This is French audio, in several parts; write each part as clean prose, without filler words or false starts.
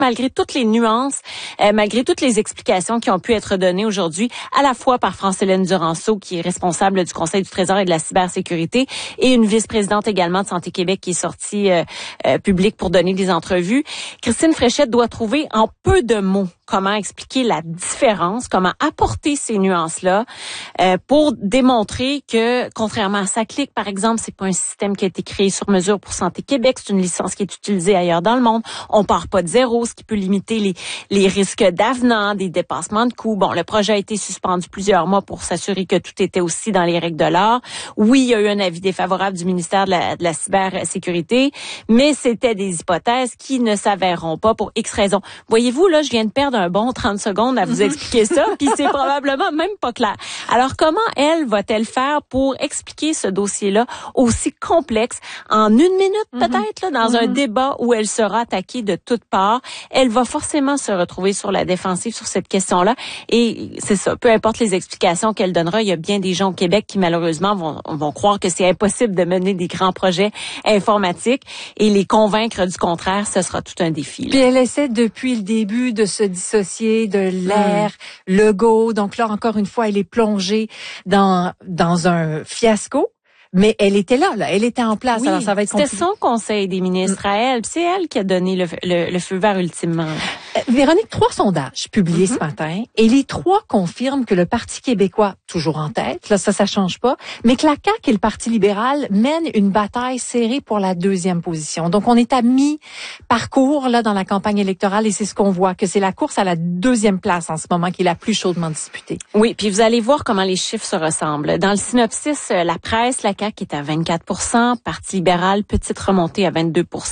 malgré toutes les nuances, malgré toutes les explications qui ont pu être données aujourd'hui, à la fois par France-Hélène Duranceau, qui est responsable du Conseil du Trésor et de la cybersécurité, et une vice-présidente également de Santé Québec qui est sortie publique pour donner des entrevues. Christine Fréchette doit trouver en peu de mots comment expliquer la différence, comment apporter ces nuances-là pour démontrer que, contrairement à SACLIC, par exemple, c'est pas un système qui a été créé sur mesure pour Santé Québec, c'est une licence qui est utilisée ailleurs dans le monde. On part pas de zéro, ce qui peut limiter les risques d'avenant, des dépassements de coûts. Bon, le projet a été suspendu plusieurs mois pour s'assurer que tout était aussi dans les règles de l'art. Oui, il y a eu un avis défavorable du ministère de la cybersécurité, mais c'était des hypothèses qui ne s'avéreront pas pour X raisons. Voyez-vous, là, je viens de perdre un bon 30 secondes à vous expliquer ça, puis c'est probablement même pas clair. Alors, comment elle va-t-elle faire pour expliquer ce dossier-là aussi complexe en une minute peut-être, là, dans un débat où elle sera attaquée de toutes parts? Elle va forcément se retrouver sur la défensive sur cette question-là. Et c'est ça, peu importe les explications qu'elle donnera, il y a bien des gens au Québec qui malheureusement vont croire que c'est impossible de mener des grands projets informatiques et les convaincre du contraire, ce sera tout un défi. Là. Puis elle essaie depuis le début de se dissocier de l'ère Legault. Donc là, encore une fois, elle est plongée dans un fiasco. Mais elle était là, elle était en place. Oui, alors ça va être compliqué. C'était son conseil des ministres à elle. C'est elle qui a donné le feu vert ultimement. Véronique, 3 sondages publiés ce matin et les 3 confirment que le Parti québécois, toujours en tête, là ça change pas, mais que la CAQ et le Parti libéral mènent une bataille serrée pour la 2e position. Donc on est à mi-parcours là dans la campagne électorale et c'est ce qu'on voit, que c'est la course à la 2e place en ce moment qui est la plus chaudement disputée. Oui, puis vous allez voir comment les chiffres se ressemblent. Dans le synopsis, la presse, la CAQ est à 24%, Parti libéral, petite remontée à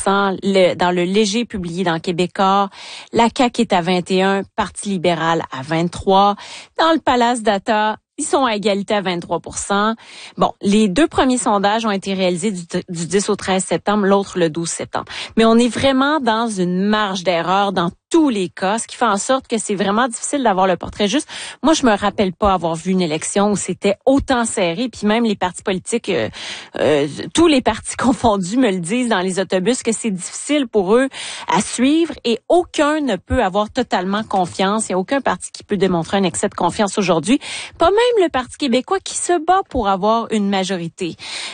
22%. Dans le léger publié dans Québécois, la CAQ est à 21%, Parti libéral à 23%. Dans le Palace Data, ils sont à égalité à 23%. Bon, les 2 premiers sondages ont été réalisés du 10 au 13 septembre, l'autre le 12 septembre. Mais on est vraiment dans une marge d'erreur dans tous les cas, ce qui fait en sorte que c'est vraiment difficile d'avoir le portrait juste. Moi, je me rappelle pas avoir vu une élection où c'était autant serré, puis même les partis politiques, tous les partis confondus me le disent dans les autobus, que c'est difficile pour eux à suivre et aucun ne peut avoir totalement confiance. Il n'y a aucun parti qui peut démontrer un excès de confiance aujourd'hui. Pas même le Parti québécois qui se bat pour avoir une majorité.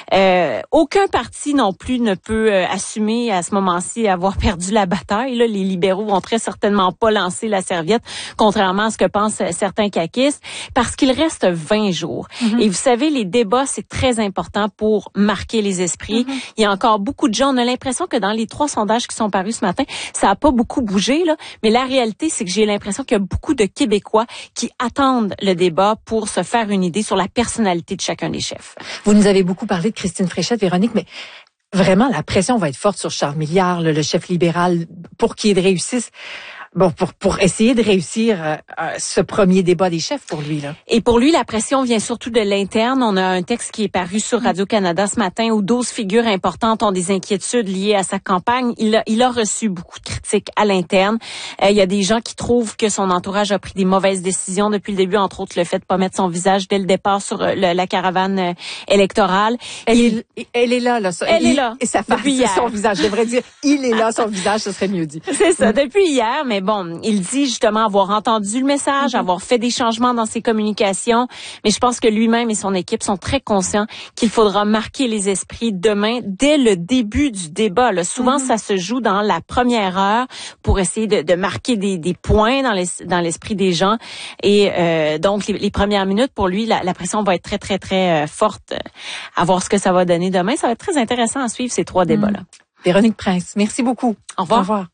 Aucun parti non plus ne peut assumer à ce moment-ci avoir perdu la bataille. Là, les libéraux vont très certainement pas lancer la serviette, contrairement à ce que pensent certains caquistes, parce qu'il reste 20 jours. Et vous savez, les débats, c'est très important pour marquer les esprits. Il y a encore beaucoup de gens, on a l'impression que dans les 3 sondages qui sont parus ce matin, ça a pas beaucoup bougé, là, mais la réalité, c'est que j'ai l'impression qu'il y a beaucoup de Québécois qui attendent le débat pour se faire une idée sur la personnalité de chacun des chefs. Vous nous avez beaucoup parlé de Christine Fréchette, Véronique, mais vraiment, la pression va être forte sur Charles Milliard, le chef libéral, pour qu'il réussisse. Bon, pour essayer de réussir ce premier débat des chefs pour lui, là. Et pour lui, la pression vient surtout de l'interne. On a un texte qui est paru sur Radio-Canada ce matin où 12 figures importantes ont des inquiétudes liées à sa campagne. Il a reçu beaucoup de critiques à l'interne. Il y a des gens qui trouvent que son entourage a pris des mauvaises décisions depuis le début, entre autres le fait de pas mettre son visage dès le départ sur la caravane électorale. Elle est là. Elle est là. Et sa face, c'est son visage. Je devrais dire, il est là, son visage, ce serait mieux dit. C'est ça, depuis hier, mais bon, il dit justement avoir entendu le message, avoir fait des changements dans ses communications, mais je pense que lui-même et son équipe sont très conscients qu'il faudra marquer les esprits demain, dès le début du débat. Là, souvent, ça se joue dans la première heure pour essayer de marquer des points dans l'esprit des gens. Et donc, les premières minutes, pour lui, la pression va être très, très, très forte à voir ce que ça va donner demain. Ça va être très intéressant à suivre ces 3 débats-là. Véronique Prince, merci beaucoup. Au revoir. Au revoir.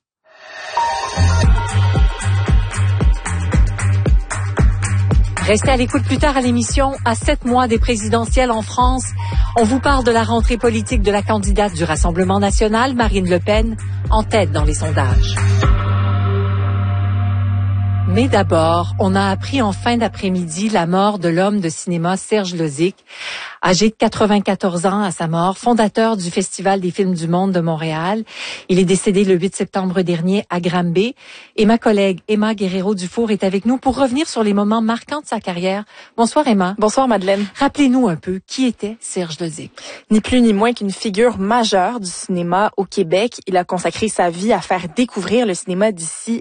Restez à l'écoute plus tard à l'émission. À 7 mois des présidentielles en France, on vous parle de la rentrée politique de la candidate du Rassemblement national, Marine Le Pen, en tête dans les sondages. Mais d'abord, on a appris en fin d'après-midi la mort de l'homme de cinéma Serge Lozic, Âgé de 94 ans à sa mort, fondateur du Festival des films du monde de Montréal. Il est décédé le 8 septembre dernier à Granby. Et ma collègue Emma Guerrero-Dufour est avec nous pour revenir sur les moments marquants de sa carrière. Bonsoir Emma. Bonsoir Madeleine. Rappelez-nous un peu, qui était Serge Lezé? Ni plus ni moins qu'une figure majeure du cinéma au Québec. Il a consacré sa vie à faire découvrir le cinéma d'ici